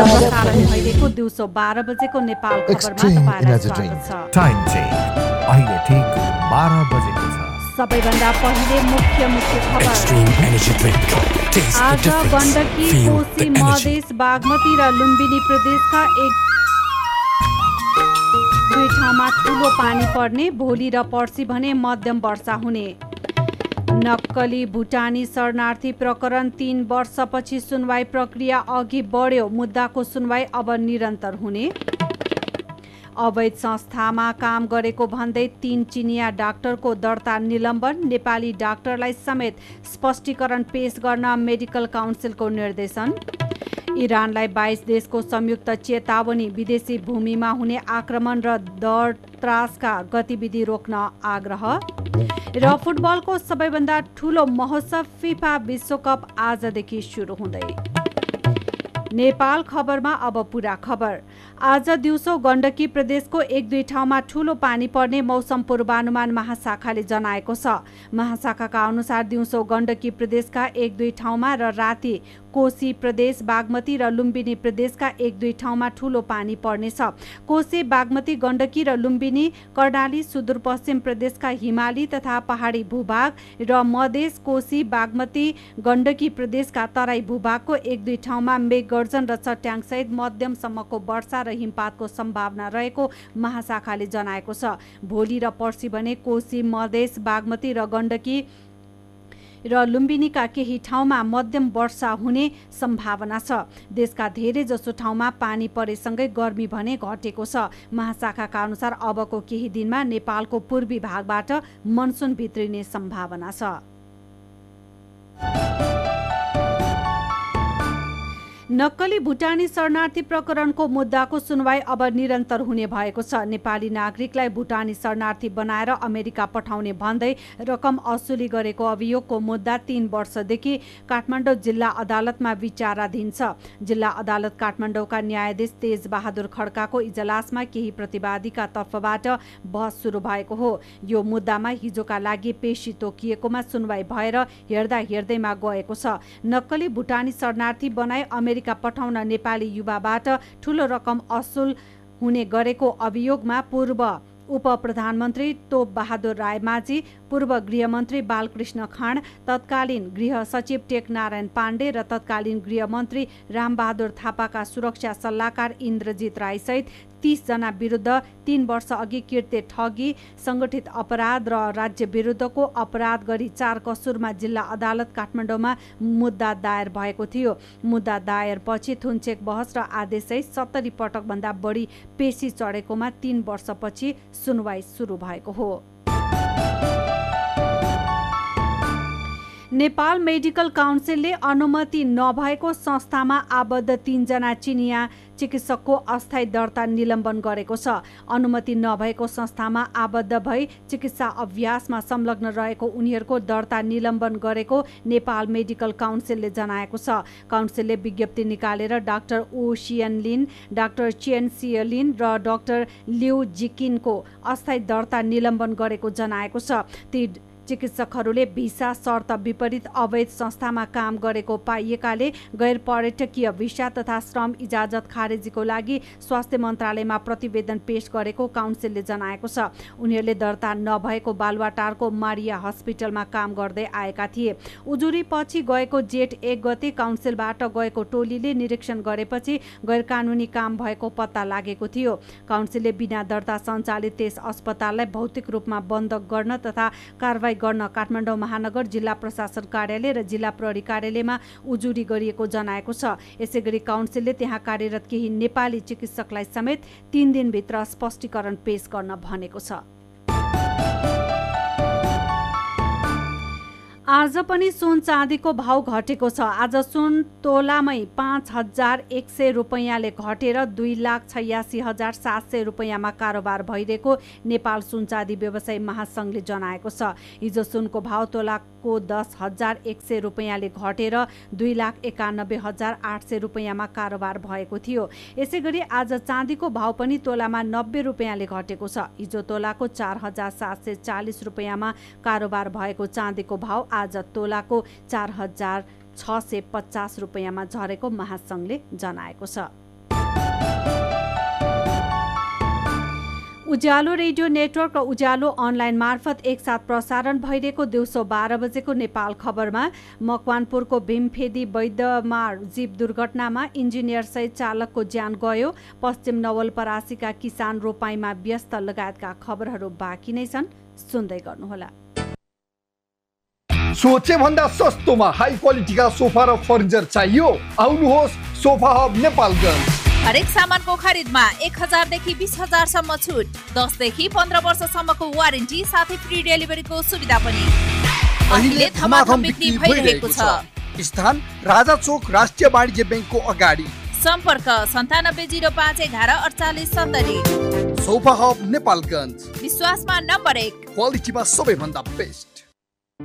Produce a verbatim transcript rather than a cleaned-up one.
प्रसारण भइरहेको दिउँसो बाह्र बजेको नेपाल खबरमा तपाईलाई स्वागत छ। टाइम चेक अहिले ठिक बाह्र बजेको छ। सबैभन्दा पहिले मुख्य मुख्य खबर। आज गण्डकी, कोशी, मधेस, बागमती र लुम्बिनी प्रदेशका एक दुई ठाउँमा ठूलो पानी पर्ने, भोलि र पर्सि भने मध्यम वर्षा हुने। नक्कली भुटानी शरणार्थी प्रकरण तीन वर्षपछि सुनवाई प्रक्रिया अघि बढ्यो, मुद्दाको सुनवाई अब निरन्तर हुने। अवैध संस्थामा काम गरेको भन्दै तीन चिनिया डाक्टरको दर्ता निलम्बन, नेपाली डाक्टरलाई समेत स्पष्टीकरण पेश गर्न मेडिकल काउन्सिलको निर्देशन। इरानलाई बाइस देशको संयुक्त चेतावनी, विदेशी भूमिमा हुने आक्रमण र दर त्रासका गतिविधि रोक्न आग्रह। र फुटबलको सबैभन्दा ठूलो महोत्सव फिफा विश्वकप आजदेखि सुरु हुँदै। नेपाल खबरमा अब पुरा खबर। आज दिउँसो गण्डकी प्रदेशको एक दुई ठाउँमा ठूलो पानी पर्ने मौसम पूर्वानुमान महाशाखाले जनाएको छ। महाशाखाका अनुसार दिउँसो गण्डकी प्रदेशका एक दुई ठाउँमा र राति कोशी प्रदेश, बागमती र लुम्बिनी प्रदेशका एक दुई ठाउँमा ठूलो पानी पर्नेछ। कोशी, बागमती, गण्डकी र लुम्बिनी, कर्णाली, सुदूरपश्चिम प्रदेशका हिमाली तथा पहाडी भूभाग र मधेस, कोशी, बागमती, गण्डकी प्रदेशका तराई भूभागको एक दुई ठाउँमा मेघगर्जन र चट्याङसहित मध्यमसम्मको वर्षा र हिमपातको सम्भावना रहेको महाशाखाले जनाएको छ। भोलि र पर्सि भने कोशी, मधेस, बागमती र गण्डकी र लुम्बिनीका केही ठाउँमा मध्यम वर्षा हुने सम्भावना छ। देशका धेरै जसो ठाउँमा पानी परेसँगै गर्मी भने घटेको छ। महाशाखाका अनुसार अबको केही दिनमा नेपालको पूर्वी भागबाट मनसुन भित्रिने सम्भावना छ। नक्कली भुटानी शरणार्थी प्रकरणको मुद्दाको सुनवाई अब निरन्तर हुने भएको छ। नेपाली नागरिकलाई भुटानी शरणार्थी बनाएर अमेरिका पठाउने भन्दै रकम असुली गरेको अभियोगको मुद्दा तीन वर्षदेखि काठमाडौँ जिल्ला अदालतमा विचाराधीन छ। जिल्ला अदालत काठमाडौँका न्यायाधीश तेज बहादुर खड्काको इजलासमा केही प्रतिवादीका तर्फबाट बहस सुरु भएको हो। यो मुद्दामा हिजोका लागि पेशी तोकिएकोमा सुनवाई भएर हेर्दा हेर्दैमा गएको छ। नक्कली भुटानी शरणार्थी बनाई अमेरिका पठाउन नेपाली युवाबाट ठूलो रकम असुल हुने गरेको अभियोगमा पूर्व उप प्रधानमन्त्री तोप बहादुर रायमाझी, पूर्व गृहमन्त्री बालकृष्ण खाँड, तत्कालीन गृह सचिव टेकनारायण पाण्डे र तत्कालीन गृहमन्त्री रामबहादुर थापाका सुरक्षा सल्लाहकार इन्द्रजित राईसहित तीस जना विरुद्ध तीन वर्ष अघि कृत्य ठगी, सङ्गठित अपराध र राज्य विरुद्धको अपराध गरी चार कसुरमा जिल्ला अदालत काठमाडौँमा मुद्दा दायर भएको थियो। मुद्दा दायर पछि थुनचेक बहस र आदेशसहित सत्तरी पटकभन्दा बढी पेशी चढेकोमा तीन वर्षपछि सुनवाई सुरु भएको हो। नेपाल मेडिकल काउन्सिलले अनुमति नभएको संस्थामा आबद्ध तीनजना चिनिया चिकित्सकको अस्थायी दर्ता निलम्बन गरेको छ। अनुमति नभएको संस्थामा आबद्ध भई चिकित्सा अभ्यासमा संलग्न रहेको उनीहरूको दर्ता निलम्बन गरेको नेपाल मेडिकल काउन्सिलले जनाएको छ। काउन्सिलले विज्ञप्ति निकालेर डाक्टर ओ सियन लिन, डाक्टर चेन सियलिन र डाक्टर लिउ जिकिनको अस्थायी दर्ता निलम्बन गरेको जनाएको छ। ती चिकित्सकहरूले भिसा शर्त विपरीत अवैध संस्थामा काम गरेको पाइएकाले गैर पर्यटकीय भिसा तथा श्रम इजाजत खारेजीको लागि स्वास्थ्य मन्त्रालयमा प्रतिवेदन पेश गरेको काउन्सिलले जनाएको छ। उनीहरूले दर्ता नभएको बालुवाटारको मारिया हस्पिटलमा काम गर्दै आएका थिए। उजुरी पछि गएको जेठ एक गते काउन्सिलबाट गएको टोलीले निरीक्षण गरेपछि गैर कानुनी काम भएको पत्ता लागेको थियो। काउन्सिलले बिना दर्ता सञ्चालित त्यस अस्पताललाई भौतिक रूपमा बन्द गर्न तथा कारबाही गर्न काठमाडौँ महानगर जिल्ला प्रशासन कार्यालय र जिल्ला प्रहरी कार्यालयमा उजुरी गरिएको जनाएको छ। यसैगरी काउन्सिलले त्यहाँ कार्यरत केही नेपाली चिकित्सकलाई समेत तीन दिनभित्र स्पष्टीकरण पेश गर्न भनेको छ। आज पनि सुन चाँदीको भाउ घटेको छ। आज सुन तोलामै पाँच हजार एक सय रुपैयाँले घटेर दुई लाख छयासी हजार सात सय रुपैयाँमा कारोबार भइरहेको नेपाल सुन चाँदी व्यवसायी महासङ्घले जनाएको छ। हिजो सुनको भाउ तोलाको दस हजार एक सय रुपैयाँले घटेर दुई लाख एकानब्बे हजार आठ सय रुपैयाँमा कारोबार भएको थियो। यसै गरी आज चाँदीको भाउ पनि तोलामा नब्बे रुपैयाँले घटेको छ। हिजो तोलाको चार हजार सात सय चालिस रुपैयाँमा कारोबार भएको चाँदीको भाउ आज तोलाको चार हजार छ सय पचास रुपैयाँमा झरेको महासङ्घले जनाएको छ। उज्यालो रेडियो नेटवर्क र उज्यालो अनलाइन मार्फत एकसाथ प्रसारण भइरहेको दिउँसो बाह्र बजेको नेपाल खबरमा मकवानपुरको भीमफेदी वैद्यमार जीव दुर्घटनामा इन्जिनियर सहित चालकको ज्यान गयो। पश्चिम नवलपरासीका किसान रोपाईमा व्यस्त लगायतका खबरहरू बाँकी नै छन्, सुन्दै गर्नुहोला। सोचे भन्दा सस्तोमा हाई क्वालिटीका सोफा र फर्निचर चाहियो? आउनुहोस् सोफा हब नेपालगञ्ज। हरेक सामानको खरिदमा एक हजारदेखि बिस हजारसम्म छुट, दसदेखि पन्ध्र वर्षसम्मको वारेन्टी साथै फ्री डेलिभरीको सुविधा पनि। अहिले धमाधम बिक्री भइरहेको छ। स्थान राजा चोक राष्ट्रिय वाणिज्य ब्याङ्कको अगाडि। सम्पर्क सन्तानब्बे जिरो पाँच एघार अडचालिस सत्तरी। सोफा हब नेपालगञ्ज, विश्वासमा नम्बर एक, क्वालिटीमा सबैभन्दा बेस्ट।